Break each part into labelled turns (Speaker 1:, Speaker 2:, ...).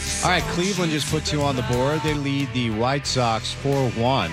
Speaker 1: All right, Cleveland just put two on the board. They lead the White Sox 4-1.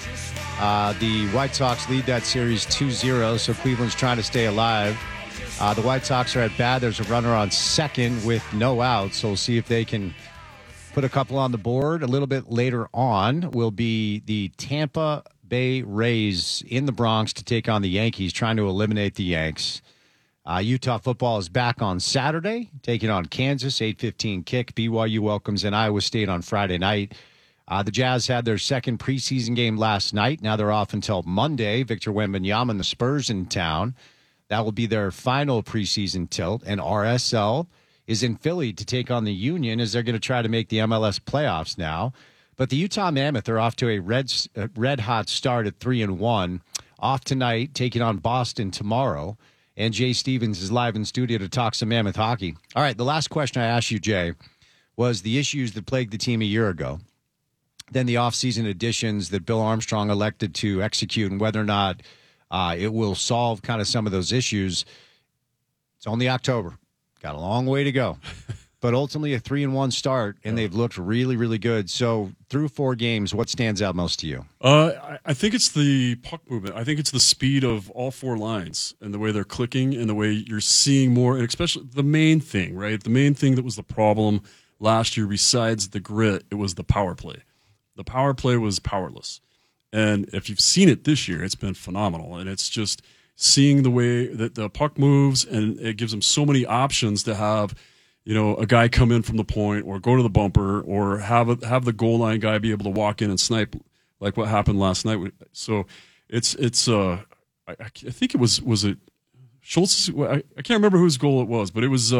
Speaker 1: The White Sox lead that series 2-0, so Cleveland's trying to stay alive. The White Sox are at bat. There's a runner on second with no outs, so we'll see if they can put a couple on the board. A little bit later on will be the Tampa Bay Rays in the Bronx to take on the Yankees, trying to eliminate the Yanks. Utah football is back on Saturday, taking on Kansas, 8:15 kick. BYU welcomes in Iowa State on Friday night. The Jazz had their second preseason game last night. Now they're off until Monday. Victor Wembanyama and the Spurs in town. That will be their final preseason tilt. And RSL is in Philly to take on the Union as they're going to try to make the MLS playoffs now. But the Utah Mammoth are off to a red-hot start at 3-1. Off tonight, taking on Boston tomorrow. And Jay Stevens is live in studio to talk some Mammoth hockey. All right, the last question I asked you, Jay, was the issues that plagued the team a year ago. Then the offseason additions that Bill Armstrong elected to execute and whether or not it will solve kind of some of those issues. It's only October. Got a long way to go. But ultimately a 3-1 start, and they've looked really, really good. So through 4 games, what stands out most to you?
Speaker 2: I think it's the puck movement. I think it's the speed of all 4 lines and the way they're clicking and the way you're seeing more, and especially the main thing, right? The main thing that was the problem last year besides the grit, it was the power play. The power play was powerless. And if you've seen it this year, it's been phenomenal. And it's just seeing the way that the puck moves, and it gives them so many options to have – a guy come in from the point or go to the bumper or have the goal line guy be able to walk in and snipe like what happened last night. So it's I think it was it Schultz? I can't remember whose goal it was, but it was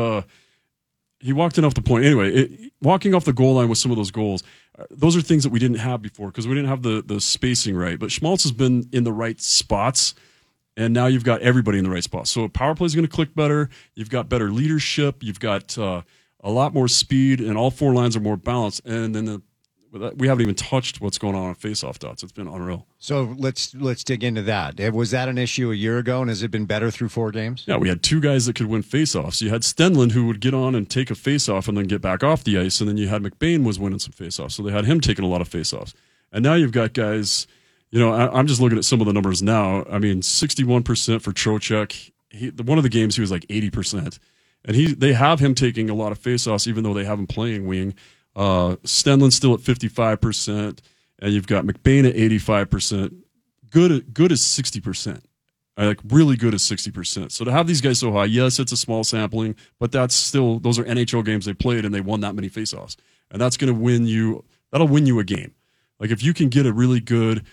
Speaker 2: he walked in off the point. Anyway, walking off the goal line with some of those goals, those are things that we didn't have before because we didn't have the spacing right. But Schmaltz has been in the right spots. And now you've got everybody in the right spot. So power play is going to click better. You've got better leadership. You've got a lot more speed, and all 4 lines are more balanced. And then we haven't even touched what's going on faceoff dots. It's been unreal.
Speaker 1: So let's dig into that. Was that an issue a year ago, and has it been better through 4 games?
Speaker 2: Yeah, we had 2 guys that could win faceoffs. You had Stenlund who would get on and take a faceoff and then get back off the ice, and then you had McBain was winning some faceoffs. So they had him taking a lot of faceoffs. And now you've got guys. I'm just looking at some of the numbers now. I mean, 61% for Trocheck. One of the games he was like 80%, and they have him taking a lot of faceoffs, even though they have him playing wing. Stenlund's still at 55%, and you've got McBain at 85%. Good as 60%. Really good as 60%. So to have these guys so high, yes, it's a small sampling, but that's still those are NHL games they played, and they won that many faceoffs, and that's going to win you. That'll win you a game. Like if you can get a really good.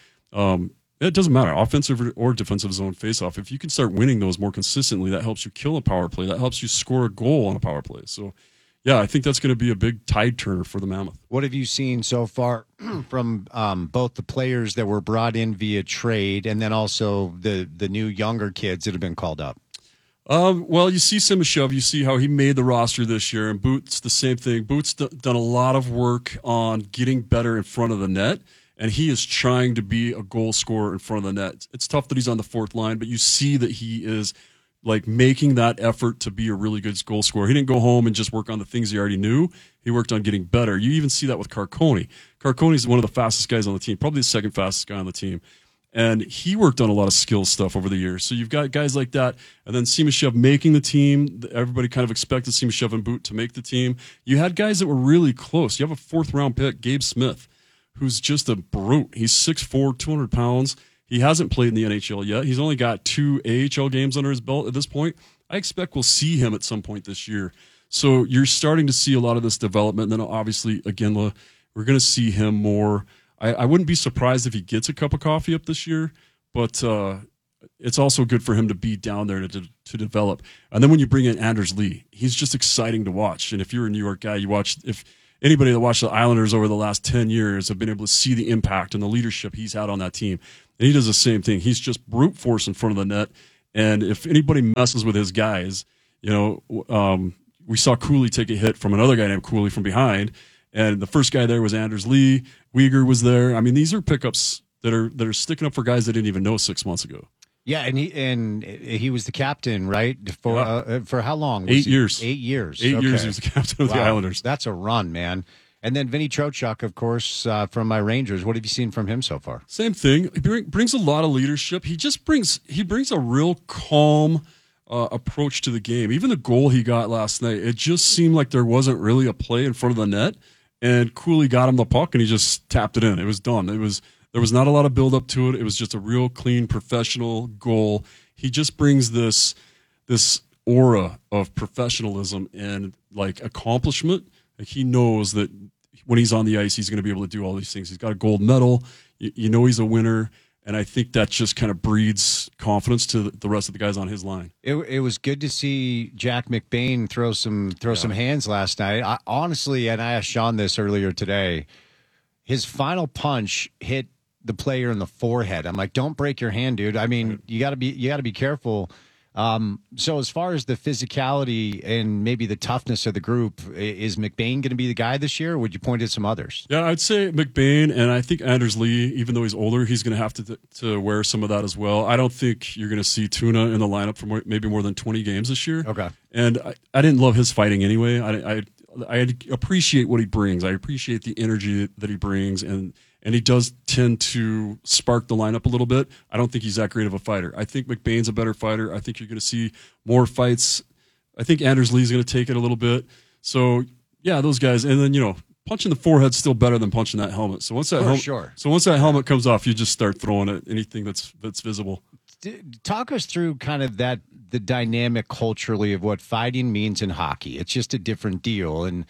Speaker 2: It doesn't matter, offensive or defensive zone faceoff. If you can start winning those more consistently, that helps you kill a power play. That helps you score a goal on a power play. So, yeah, I think that's going to be a big tide turner for the Mammoth.
Speaker 1: What have you seen so far from both the players that were brought in via trade and then also the new younger kids that have been called up?
Speaker 2: Well, you see Simashev, you see how he made the roster this year, and Boots, the same thing. Boots done a lot of work on getting better in front of the net. And he is trying to be a goal scorer in front of the net. It's tough that he's on the 4th line, but you see that he is making that effort to be a really good goal scorer. He didn't go home and just work on the things he already knew. He worked on getting better. You even see that with Carcone. Carcone is one of the fastest guys on the team, probably the 2nd fastest guy on the team. And he worked on a lot of skill stuff over the years. So you've got guys like that. And then Simashev making the team. Everybody kind of expected Simashev and Boot to make the team. You had guys that were really close. You have a 4th-round pick, Gabe Smith, who's just a brute. He's 6'4", 200 pounds. He hasn't played in the NHL yet. He's only got 2 AHL games under his belt at this point. I expect we'll see him at some point this year. So you're starting to see a lot of this development. And then obviously, again, we're going to see him more. I wouldn't be surprised if he gets a cup of coffee up this year, but it's also good for him to be down there to develop. And then when you bring in Anders Lee, he's just exciting to watch. And if you're a New York guy, if anybody that watched the Islanders over the last 10 years have been able to see the impact and the leadership he's had on that team. And he does the same thing. He's just brute force in front of the net. And if anybody messes with his guys, we saw Cooley take a hit from another guy named Cooley from behind. And the first guy there was Anders Lee. Uyghur was there. I mean, these are pickups that are sticking up for guys they didn't even know 6 months ago.
Speaker 1: Yeah, and he was the captain, right? For how long?
Speaker 2: 8 years.
Speaker 1: 8 years.
Speaker 2: 8
Speaker 1: Okay.
Speaker 2: years he was the captain of the Islanders.
Speaker 1: That's a run, man. And then Vinny Trocheck, of course, from my Rangers. What have you seen from him so far?
Speaker 2: Same thing. He brings a lot of leadership. He brings a real calm approach to the game. Even the goal he got last night, it just seemed like there wasn't really a play in front of the net, and Cooley got him the puck and he just tapped it in. It was done. There was not a lot of build up to it. It was just a real clean, professional goal. He just brings this aura of professionalism and like accomplishment. Like he knows that when he's on the ice, he's going to be able to do all these things. He's got a gold medal. You know he's a winner. And I think that just kind of breeds confidence to the rest of the guys on his line.
Speaker 1: It was good to see Jack McBain throw some hands last night. Honestly, and I asked Sean this earlier today, his final punch hit the player in the forehead. I'm like, don't break your hand, dude. I mean, you got to be careful. So as far as the physicality and maybe the toughness of the group, is McBain going to be the guy this year, or would you point to some others?
Speaker 2: Yeah, I'd say McBain, and I think Anders Lee, even though he's older, he's going to have to wear some of that as well. I don't think you're going to see Tuna in the lineup for maybe more than 20 games this year.
Speaker 1: Okay.
Speaker 2: And I didn't love his fighting anyway. I appreciate what he brings. I appreciate the energy that he brings, and he does tend to spark the lineup a little bit. I don't think he's that great of a fighter. I think McBain's a better fighter. I think you're going to see more fights. I think Anders Lee's going to take it a little bit. So, yeah, those guys. And then, punching the forehead's still better than punching that helmet. So once that helmet comes off, you just start throwing at anything that's visible.
Speaker 1: Talk us through kind of the dynamic culturally of what fighting means in hockey. It's just a different deal. And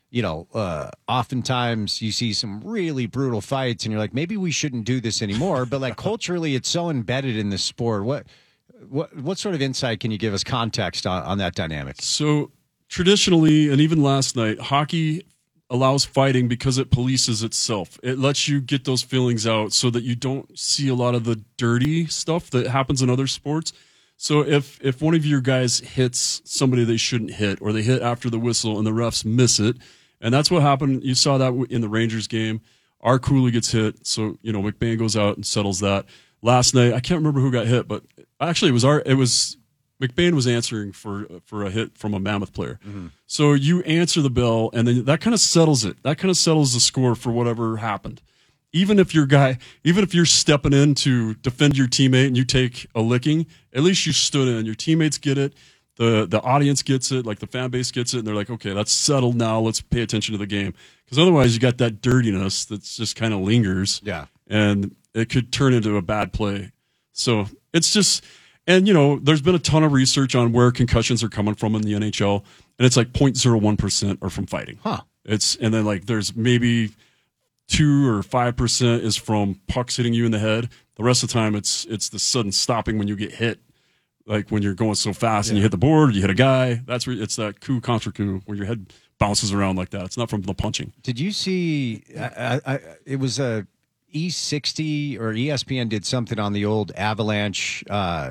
Speaker 1: oftentimes you see some really brutal fights and you're like, maybe we shouldn't do this anymore. But like culturally, it's so embedded in the sport. What sort of insight can you give us, context on that dynamic?
Speaker 2: So traditionally, and even last night, hockey allows fighting because it polices itself. It lets you get those feelings out so that you don't see a lot of the dirty stuff that happens in other sports. So if one of your guys hits somebody they shouldn't hit, or they hit after the whistle and the refs miss it, and that's what happened. You saw that in the Rangers game. Our Cooley gets hit, so McBain goes out and settles that. Last night, I can't remember who got hit, but actually it was McBain was answering for a hit from a Mammoth player. Mm-hmm. So you answer the bell, and then that kind of settles it. That kind of settles the score for whatever happened. Even if you're stepping in to defend your teammate and you take a licking, at least you stood in. Your teammates get it. The audience gets it, like the fan base gets it, and they're like, okay, that's settled now. Let's pay attention to the game. Because otherwise you got that dirtiness that's just kind of lingers.
Speaker 1: Yeah.
Speaker 2: And it could turn into a bad play. So it's just, and there's been a ton of research on where concussions are coming from in the NHL, and it's like 0.01% are from fighting.
Speaker 1: Huh.
Speaker 2: And then like there's maybe 2 or 5% is from pucks hitting you in the head. The rest of the time it's the sudden stopping when you get hit. Like when you're going so fast and you hit the board, or you hit a guy. That's where it's that coup contre coup where your head bounces around like that. It's not from the punching.
Speaker 1: Did you see? It was a E60 or ESPN did something on the old Avalanche.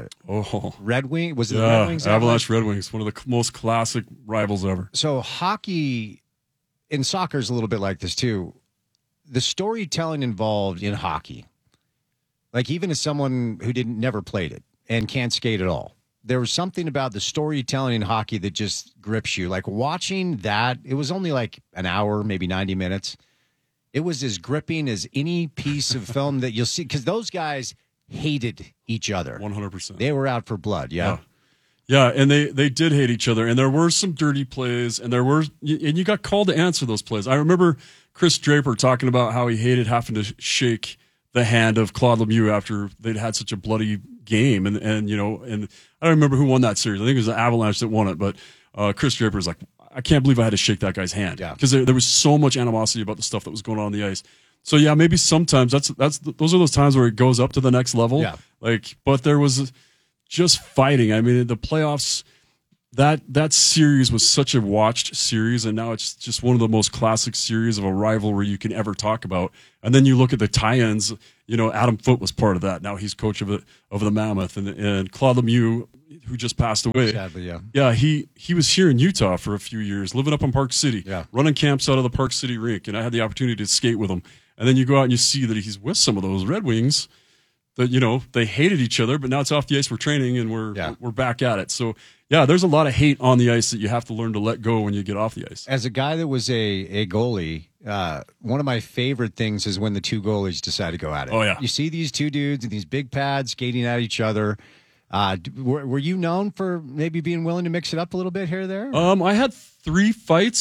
Speaker 1: Red Wing, was it?
Speaker 2: Yeah,
Speaker 1: Red Wings,
Speaker 2: Avalanche Red Wings, one of the most classic rivals ever.
Speaker 1: So hockey and soccer is a little bit like this too. The storytelling involved in hockey, like even as someone who never played it and can't skate at all, there was something about the storytelling in hockey that just grips you. Like watching that, it was only like an hour, maybe 90 minutes. It was as gripping as any piece of film that you'll see, because those guys hated each other.
Speaker 2: 100%.
Speaker 1: They were out for blood, yeah.
Speaker 2: Yeah, and they did hate each other, and there were some dirty plays, and you got called to answer those plays. I remember Chris Draper talking about how he hated having to shake the hand of Claude Lemieux after they'd had such a bloody game, and I don't remember who won that series. I think it was the Avalanche that won it, but Chris Draper's like, I can't believe I had to shake that guy's hand, because there was so much animosity about the stuff that was going on the ice. So yeah, maybe sometimes those are those times where it goes up to the next level.
Speaker 1: Yeah.
Speaker 2: But there was just fighting. I mean, the playoffs, that series was such a watched series, and now it's just one of the most classic series of a rivalry you can ever talk about. And then you look at the tie-ins. Adam Foote was part of that. Now he's coach of the Mammoth, and Claude Lemieux, who just passed away.
Speaker 1: Sadly, yeah.
Speaker 2: Yeah, he was here in Utah for a few years, living up in Park City, running camps out of the Park City rink, and I had the opportunity to skate with him. And then you go out and you see that he's with some of those Red Wings. that they hated each other, but now it's off the ice. We're training and we're back at it. So yeah, there's a lot of hate on the ice that you have to learn to let go when you get off the ice.
Speaker 1: As a guy that was a goalie, one of my favorite things is when the two goalies decide to go at it.
Speaker 2: Oh yeah,
Speaker 1: you see these two dudes in these big pads skating at each other. Were you known for maybe being willing to mix it up a little bit here or there?
Speaker 2: I had 3 fights